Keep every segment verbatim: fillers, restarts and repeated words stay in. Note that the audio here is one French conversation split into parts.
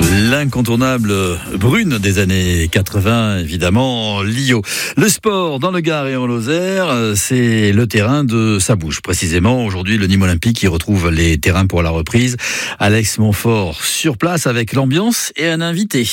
L'incontournable brune des années quatre-vingts, évidemment, Lio. Le sport dans le Gard et en Lozère, c'est le terrain de Sabouche. Précisément, aujourd'hui, le Nîmes Olympique qui retrouve les terrains pour la reprise. Alex Montfort sur place avec l'ambiance et un invité.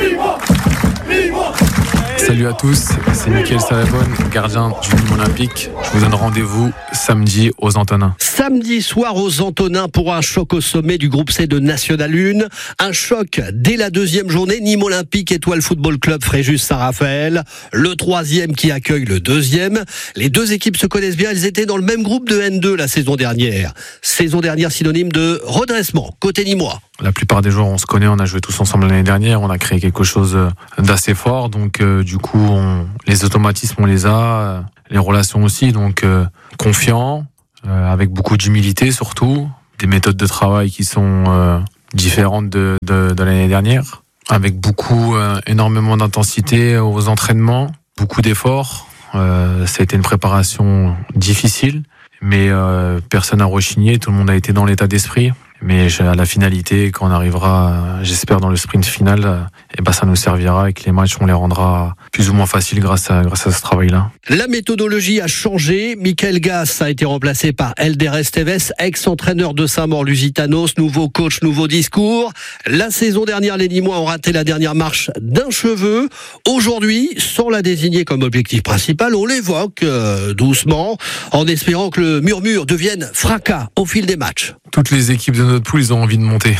Salut à tous, c'est Mickaël Salabonne, gardien du Nîmes Olympique. Je vous donne rendez-vous samedi aux Antonins. Samedi soir aux Antonins pour un choc au sommet du groupe C de National un. Un choc dès la deuxième journée. Nîmes Olympique, Étoile Football Club, Fréjus Saint-Raphaël. Le troisième qui accueille le deuxième. Les deux équipes se connaissent bien. Elles étaient dans le même groupe de N deux la saison dernière. Saison dernière synonyme de redressement côté nîmois. La plupart des joueurs, on se connaît, on a joué tous ensemble l'année dernière, on a créé quelque chose d'assez fort, donc euh, du coup, on, les automatismes, on les a, euh, les relations aussi, donc euh, confiant, euh, avec beaucoup d'humilité surtout, des méthodes de travail qui sont euh, différentes de, de, de l'année dernière, avec beaucoup, euh, énormément d'intensité aux entraînements, beaucoup d'efforts. Euh, ça a été une préparation difficile, mais euh, personne n'a rechigné, tout le monde a été dans l'état d'esprit. Mais à la finalité, quand on arrivera, j'espère, dans le sprint final, eh ben ça nous servira et que les matchs, on les rendra plus ou moins faciles grâce à, grâce à ce travail-là. La méthodologie a changé. Michael Gass a été remplacé par Elder Esteves, ex-entraîneur de Saint-Maur-Lusitanos, nouveau coach, nouveau discours. La saison dernière, les Nîmois ont raté la dernière marche d'un cheveu. Aujourd'hui, sans la désigner comme objectif principal, on l'évoque euh, doucement, en espérant que le murmure devienne fracas au fil des matchs. Toutes les équipes de notre poule, ils ont envie de monter.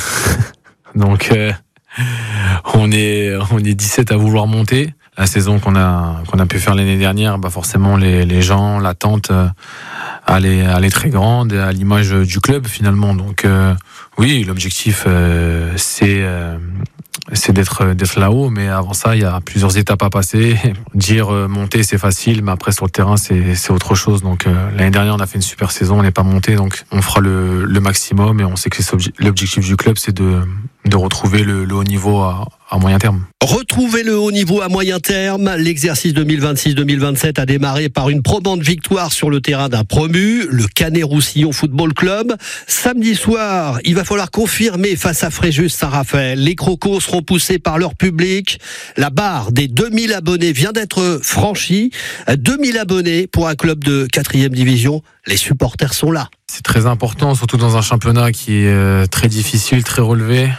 Donc, euh, on est, on est dix-sept à vouloir monter. La saison qu'on a, qu'on a pu faire l'année dernière, bah forcément, les, les gens, l'attente, euh, elle est, elle est très grande, à l'image du club, finalement. Donc, euh, oui, l'objectif, euh, c'est, euh, c'est d'être, d'être là-haut, mais avant ça, il y a plusieurs étapes à passer. Dire euh, monter, c'est facile, mais après, sur le terrain, c'est, c'est autre chose. Donc, euh, l'année dernière, on a fait une super saison, on n'est pas monté, donc on fera le, le maximum, et on sait que c'est l'objectif du club, c'est de, de retrouver le, le haut niveau à, à moyen terme. Retrouver le haut niveau à moyen terme. L'exercice deux mille vingt-six deux mille vingt-sept a démarré par une probante victoire sur le terrain d'un promu, le Canet-Roussillon Football Club. Samedi soir, il va falloir confirmer face à Fréjus Saint-Raphaël. Les Crocos seront poussés par leur public. La barre des deux mille abonnés vient d'être franchie. deux mille abonnés pour un club de quatrième division. Les supporters sont là. C'est très important, surtout dans un championnat qui est très difficile, très relevé.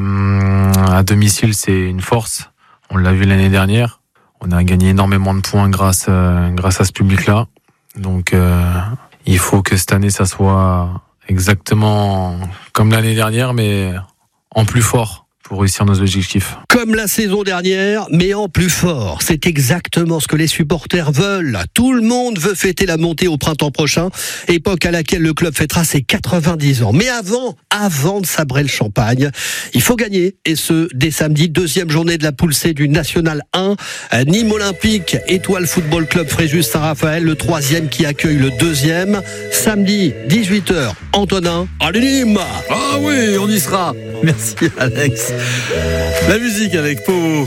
À domicile, c'est une force. On l'a vu l'année dernière. On a gagné énormément de points grâce, euh, grâce à ce public-là. Donc, euh, il faut que cette année, ça soit exactement comme l'année dernière, mais en plus fort pour réussir nos objectifs. Comme la saison dernière, mais en plus fort. C'est exactement ce que les supporters veulent. Tout le monde veut fêter la montée au printemps prochain, époque à laquelle le club fêtera ses quatre-vingt-dix ans. Mais avant, avant de sabrer le champagne, il faut gagner. Et ce, dès samedi, deuxième journée de la poule C du National un. Nîmes Olympique, Étoile Football Club, Fréjus Saint-Raphaël, le troisième qui accueille le deuxième. Samedi, dix-huit heures, Antonin. Allez Nîmes! Ah oui, on y sera. Merci Alex. La musique avec Pau.